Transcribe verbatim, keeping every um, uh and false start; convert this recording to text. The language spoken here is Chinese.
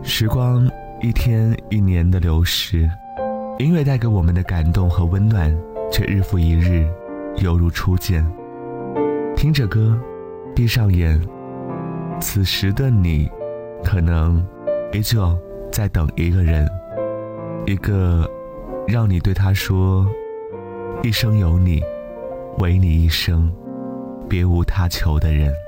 时光一天一年的流逝，音乐带给我们的感动和温暖却日复一日犹如初见。听着歌，闭上眼，此时的你可能依旧在等一个人，一个让你对他说一生有你，唯你一生，别无他求的人。